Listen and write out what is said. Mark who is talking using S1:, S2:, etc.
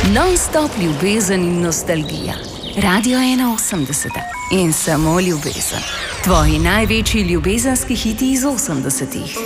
S1: Non-stop ljubezen in nostalgija. Radio 81 in samo ljubezen. Tvoji največji ljubezenski hiti iz 80-ih.